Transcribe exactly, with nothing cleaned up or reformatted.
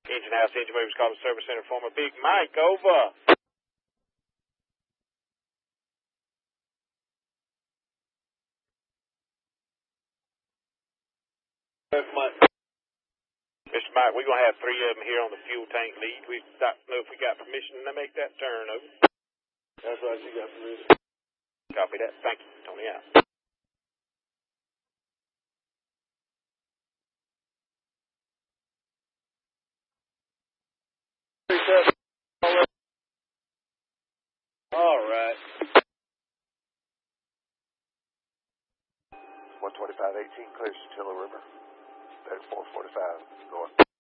Engine house, engine movers, call the service center, former Big Mike, over. Mister Mike, we're going to have three of them here on the fuel tank lead. We don't know if we got permission to make that turn, over. That's right, you got permission. Copy that. Thank you. Tony out. All right. one twenty-five eighteen clears Chilla River. thirty-four forty-five north.